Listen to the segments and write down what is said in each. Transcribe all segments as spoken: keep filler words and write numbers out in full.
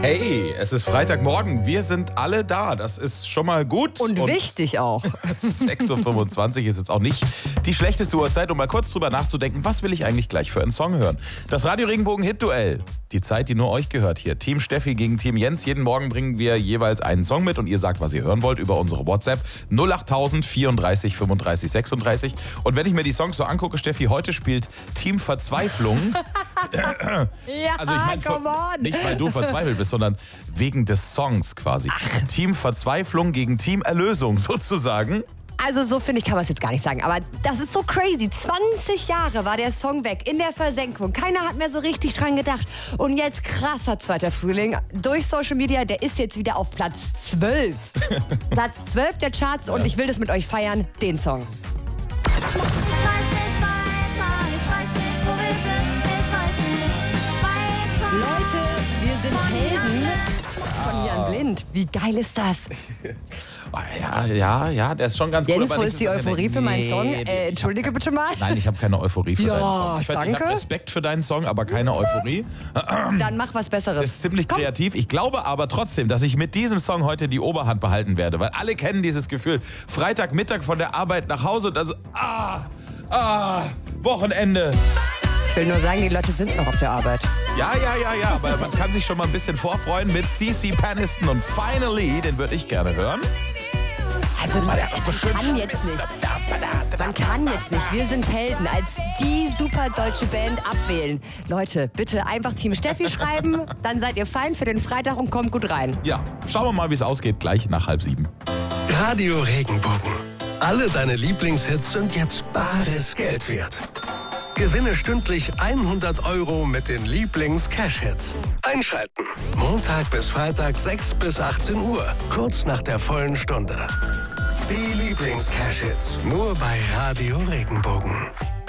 Hey, es ist Freitagmorgen. Wir sind alle da. Das ist schon mal gut. Und, und wichtig auch. sechs Uhr fünfundzwanzig ist jetzt auch nicht die schlechteste Uhrzeit, um mal kurz drüber nachzudenken, was will ich eigentlich gleich für einen Song hören. Das Radio Regenbogen Hit-Duell. Die Zeit, die nur euch gehört hier. Team Steffi gegen Team Jens. Jeden Morgen bringen wir jeweils einen Song mit und ihr sagt, was ihr hören wollt über unsere WhatsApp null acht tausend vierunddreißig fünfunddreißig sechsunddreißig. Und wenn ich mir die Songs so angucke, Steffi, heute spielt Team Verzweiflung. Ja, also ich mein, come on. Nicht, weil du verzweifelt bist, sondern wegen des Songs quasi. Ach. Team Verzweiflung gegen Team Erlösung sozusagen. Also so finde ich, kann man es jetzt gar nicht sagen, aber das ist so crazy. zwanzig Jahre war der Song weg, in der Versenkung. Keiner hat mehr so richtig dran gedacht. Und jetzt krasser zweiter Frühling. Durch Social Media, der ist jetzt wieder auf Platz zwölf. Platz zwölf der Charts ja. Und ich will das mit euch feiern, den Song. Ich weiß nicht weiter, ich weiß nicht, wo wir sind, ich weiß nicht weiter. Leute, wir sind Helden von Jan Blind. Wie geil ist das? Ja, ja, ja, der ist schon ganz Jens, cool. wo ist die Euphorie für meinen Song? Äh, entschuldige bitte mal. Nein, ich habe keine Euphorie für ja, deinen Song. Ich, danke. ich habe Respekt für deinen Song, aber keine Euphorie. Dann mach was Besseres. Ist ziemlich Komm. kreativ. Ich glaube aber trotzdem, dass ich mit diesem Song heute die Oberhand behalten werde, weil alle kennen dieses Gefühl. Freitagmittag von der Arbeit nach Hause und dann so, ah, ah, Wochenende. Ich will nur sagen, die Leute sind noch auf der Arbeit. Ja, ja, ja, ja, aber man kann sich schon mal ein bisschen vorfreuen mit C C Peniston und Finally, den würde ich gerne hören. Also man, so schön kann jetzt nicht. Man kann jetzt nicht. Wir sind Helden als die super deutsche Band abwählen. Leute, bitte einfach Team Steffi schreiben, dann seid ihr fein für den Freitag und kommt gut rein. Ja, schauen wir mal, wie es ausgeht, gleich nach halb sieben. Radio Regenbogen. Alle deine Lieblingshits sind jetzt bares Geld wert. Gewinne stündlich hundert Euro mit den Lieblings-Cash-Hits. Einschalten. Montag bis Freitag sechs bis achtzehn Uhr. Kurz nach der vollen Stunde. Die Lieblings-Cash-Hits. Nur bei Radio Regenbogen.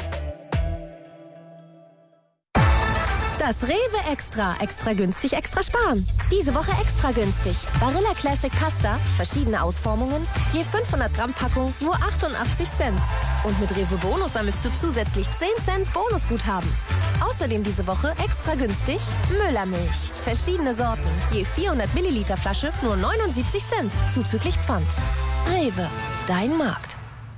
Das Rewe Extra. Extra günstig, extra sparen. Diese Woche extra günstig. Barilla Classic Pasta, verschiedene Ausformungen, je fünfhundert Gramm Packung, nur achtundachtzig Cent. Und mit Rewe Bonus sammelst du zusätzlich zehn Cent Bonusguthaben. Außerdem diese Woche extra günstig Müllermilch. Verschiedene Sorten, je vierhundert Milliliter Flasche, nur neunundsiebzig Cent, zuzüglich Pfand. Rewe, dein Markt.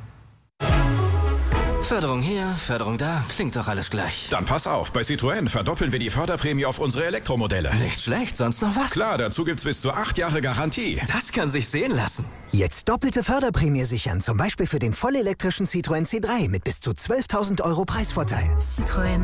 Förderung hier, Förderung da, klingt doch alles gleich. Dann pass auf, bei Citroën verdoppeln wir die Förderprämie auf unsere Elektromodelle. Nicht schlecht, sonst noch was? Klar, dazu gibt's bis zu acht Jahre Garantie. Das kann sich sehen lassen. Jetzt doppelte Förderprämie sichern, zum Beispiel für den vollelektrischen Citroën C drei mit bis zu zwölftausend Euro Preisvorteil. Citroën.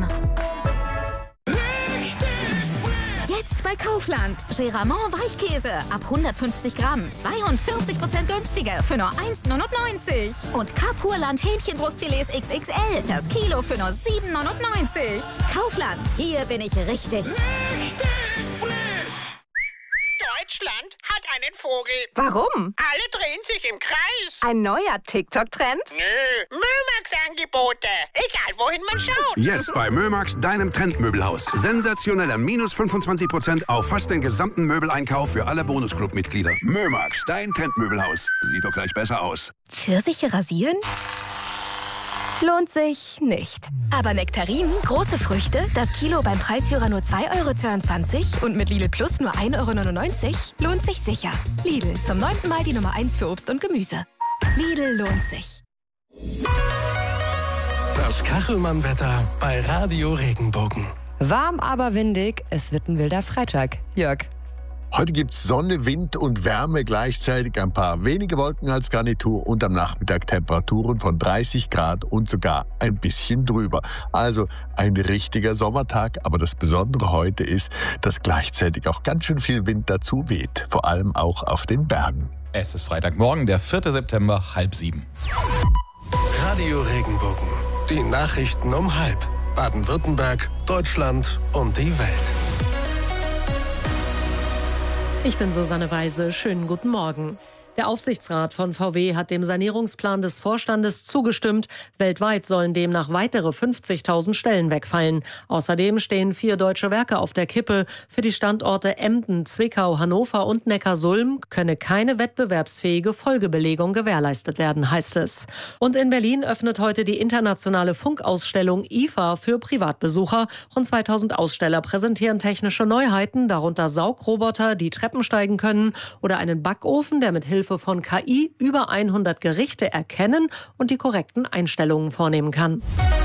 Jetzt bei Kaufland. Geramont Weichkäse ab hundertfünfzig Gramm. zweiundvierzig Prozent günstiger für nur eins neunundneunzig. Und Kapurland Hähnchenbrustfilets X X L. Das Kilo für nur sieben neunundneunzig. Kaufland. Hier bin ich richtig. Richtig frisch. Deutschland hat einen Vogel. Warum? Alle drehen sich im Kreis. Ein neuer TikTok-Trend? Nö, Mömax-Angebote. Egal, wohin man schaut. Jetzt bei Mömax, deinem Trendmöbelhaus. Sensationeller minus fünfundzwanzig Prozent auf fast den gesamten Möbeleinkauf für alle Bonusclub-Mitglieder. Mömax, dein Trendmöbelhaus. Sieht doch gleich besser aus. Pfirsiche rasieren? Lohnt sich nicht. Aber Nektarinen, große Früchte, das Kilo beim Preisführer nur zwei Euro zweiundzwanzig und mit Lidl Plus nur ein Euro neunundneunzig, lohnt sich sicher. Lidl, zum neunten Mal die Nummer eins für Obst und Gemüse. Lidl lohnt sich. Das Kachelmann-Wetter bei Radio Regenbogen. Warm, aber windig. Es wird ein wilder Freitag. Jörg. Heute gibt es Sonne, Wind und Wärme gleichzeitig, ein paar wenige Wolken als Garnitur und am Nachmittag Temperaturen von dreißig Grad und sogar ein bisschen drüber. Also ein richtiger Sommertag, aber das Besondere heute ist, dass gleichzeitig auch ganz schön viel Wind dazu weht, vor allem auch auf den Bergen. Es ist Freitagmorgen, der vierte September, halb sieben. Radio Regenbogen. Die Nachrichten um halb. Baden-Württemberg, Deutschland und die Welt. Ich bin Susanne Weise. Schönen guten Morgen. Der Aufsichtsrat von V W hat dem Sanierungsplan des Vorstandes zugestimmt. Weltweit sollen demnach weitere fünfzigtausend Stellen wegfallen. Außerdem stehen vier deutsche Werke auf der Kippe. Für die Standorte Emden, Zwickau, Hannover und Neckarsulm könne keine wettbewerbsfähige Folgebelegung gewährleistet werden, heißt es. Und in Berlin öffnet heute die internationale Funkausstellung I F A für Privatbesucher. Rund zweitausend Aussteller präsentieren technische Neuheiten, darunter Saugroboter, die Treppen steigen können, oder einen Backofen, der mit Hilfe von K I über hundert Gerichte erkennen und die korrekten Einstellungen vornehmen kann.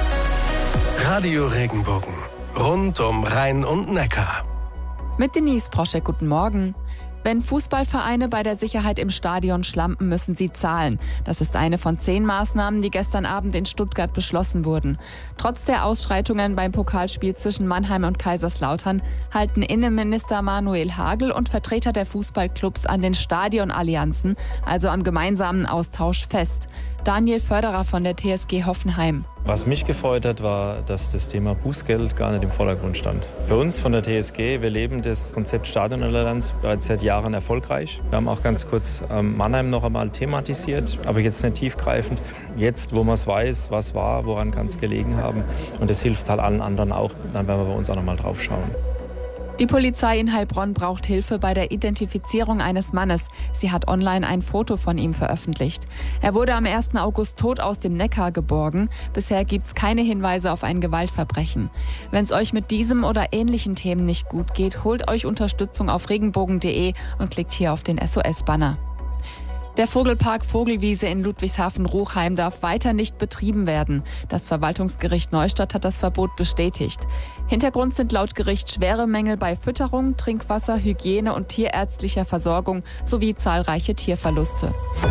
Radio Regenbogen. Rund um Rhein und Neckar. Mit Denise Proschek, guten Morgen. Wenn Fußballvereine bei der Sicherheit im Stadion schlampen, müssen sie zahlen. Das ist eine von zehn Maßnahmen, die gestern Abend in Stuttgart beschlossen wurden. Trotz der Ausschreitungen beim Pokalspiel zwischen Mannheim und Kaiserslautern halten Innenminister Manuel Hagel und Vertreter der Fußballclubs an den Stadionallianzen, also am gemeinsamen Austausch, fest. Daniel Förderer von der T S G Hoffenheim. Was mich gefreut hat, war, dass das Thema Bußgeld gar nicht im Vordergrund stand. Für uns von der T S G, wir leben das Konzept Stadionallianz bereits seit Jahren erfolgreich. Wir haben auch ganz kurz ähm, Mannheim noch einmal thematisiert, aber jetzt nicht tiefgreifend. Jetzt, wo man es weiß, was war, woran kann es gelegen haben. Und das hilft halt allen anderen auch, dann werden wir bei uns auch noch mal drauf schauen. Die Polizei in Heilbronn braucht Hilfe bei der Identifizierung eines Mannes. Sie hat online ein Foto von ihm veröffentlicht. Er wurde am ersten August tot aus dem Neckar geborgen. Bisher gibt es keine Hinweise auf ein Gewaltverbrechen. Wenn es euch mit diesem oder ähnlichen Themen nicht gut geht, holt euch Unterstützung auf regenbogen punkt de und klickt hier auf den S O S-Banner. Der Vogelpark Vogelwiese in Ludwigshafen-Ruchheim darf weiter nicht betrieben werden. Das Verwaltungsgericht Neustadt hat das Verbot bestätigt. Hintergrund sind laut Gericht schwere Mängel bei Fütterung, Trinkwasser, Hygiene und tierärztlicher Versorgung sowie zahlreiche Tierverluste.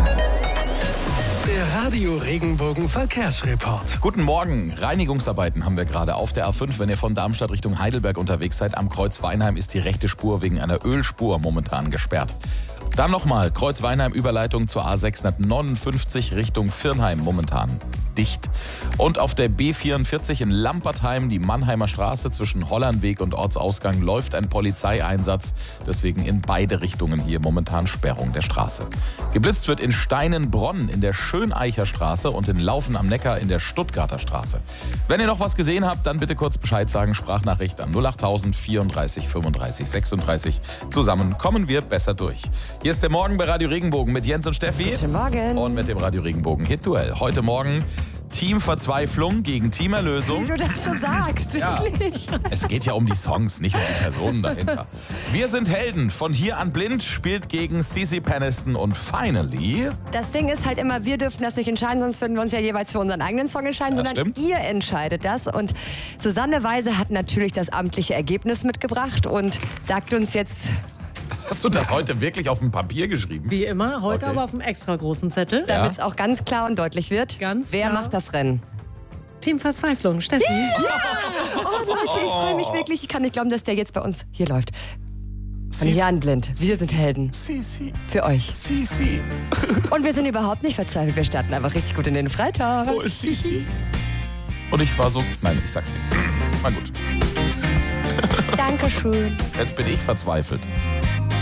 Der Radio Regenbogen Verkehrsreport. Guten Morgen. Reinigungsarbeiten haben wir gerade auf der A fünf. Wenn ihr von Darmstadt Richtung Heidelberg unterwegs seid, am Kreuz Weinheim ist die rechte Spur wegen einer Ölspur momentan gesperrt. Dann nochmal, Kreuz Weinheim, Überleitung zur A sechshundertneunundfünfzig Richtung Viernheim, momentan dicht. Und auf der B vierundvierzig in Lampertheim, die Mannheimer Straße zwischen Hollandweg und Ortsausgang, läuft ein Polizeieinsatz. Deswegen in beide Richtungen hier momentan Sperrung der Straße. Geblitzt wird in Steinenbronn in der Schöneicher Straße und in Laufen am Neckar in der Stuttgarter Straße. Wenn ihr noch was gesehen habt, dann bitte kurz Bescheid sagen, Sprachnachricht an null achttausend vierunddreißig fünfunddreißig sechsunddreißig. Zusammen kommen wir besser durch. Hier ist der Morgen bei Radio Regenbogen mit Jens und Steffi. Guten Morgen. Und mit dem Radio Regenbogen Hit-Duell. Heute Morgen Team Verzweiflung gegen Team Erlösung. Wie du das so sagst, wirklich. Ja, es geht ja um die Songs, nicht um die Personen dahinter. Wir sind Helden. Von hier an blind spielt gegen Cici Peniston und Finally. Das Ding ist halt immer, wir dürfen das nicht entscheiden, sonst würden wir uns ja jeweils für unseren eigenen Song entscheiden, Das sondern stimmt. ihr entscheidet das. Und Susanne Weise hat natürlich das amtliche Ergebnis mitgebracht und sagt uns jetzt... Hast du das heute wirklich auf dem Papier geschrieben? Wie immer, heute Okay. aber auf einem extra großen Zettel. Damit es auch ganz klar und deutlich wird, Ganz wer klar. macht das Rennen? Team Verzweiflung, Steffi. Ja! Oh Leute, ich freue mich wirklich. Ich kann nicht glauben, dass der jetzt bei uns hier läuft. Von hier an blind. Wir sind Helden. Cici. Für euch. Cici. Und wir sind überhaupt nicht verzweifelt. Wir starten einfach richtig gut in den Freitag. Oh, Cici. Und ich war so... Nein, ich sag's nicht. Mal gut. Dankeschön. Jetzt bin ich verzweifelt.